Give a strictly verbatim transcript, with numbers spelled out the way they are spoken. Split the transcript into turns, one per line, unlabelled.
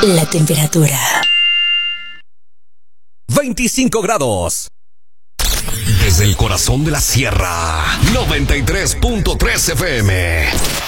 La temperatura.
veinticinco grados. Desde el corazón de la sierra, noventa y tres punto tres F M.